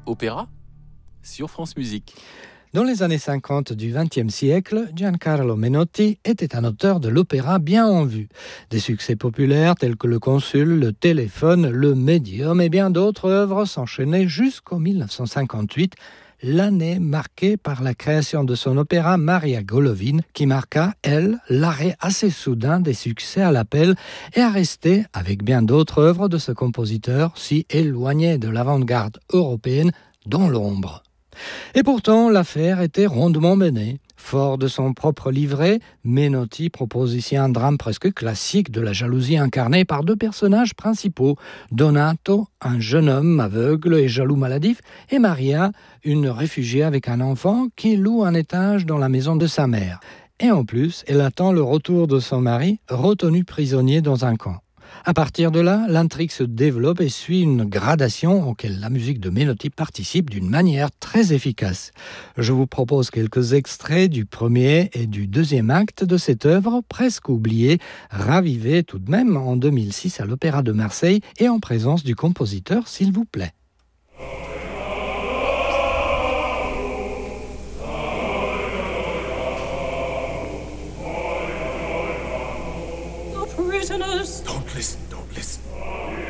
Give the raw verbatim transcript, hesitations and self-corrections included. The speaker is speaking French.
Opéra sur France Musique. Dans les années cinquante du vingtième siècle, Giancarlo Menotti était un auteur de l'opéra bien en vue. Des succès populaires tels que Le Consul, Le Téléphone, Le Médium et bien d'autres œuvres s'enchaînaient jusqu'en dix-neuf cent cinquante-huit, l'année marquée par la création de son opéra Maria Golovine, qui marqua, elle, l'arrêt assez soudain des succès à l'appel et a resté, avec bien d'autres œuvres de ce compositeur, si éloigné de l'avant-garde européenne, dans l'ombre. Et pourtant, l'affaire était rondement menée. Fort de son propre livret, Menotti propose ici un drame presque classique de la jalousie incarnée par deux personnages principaux. Donato, un jeune homme aveugle et jaloux maladif, et Maria, une réfugiée avec un enfant qui loue un étage dans la maison de sa mère. Et en plus, elle attend le retour de son mari, retenu prisonnier dans un camp. À partir de là, l'intrigue se développe et suit une gradation auquel la musique de Menotti participe d'une manière très efficace. Je vous propose quelques extraits du premier et du deuxième acte de cette œuvre, presque oubliée, ravivée tout de même en deux mille six à l'Opéra de Marseille et en présence du compositeur, s'il vous plaît. Don't listen, don't listen.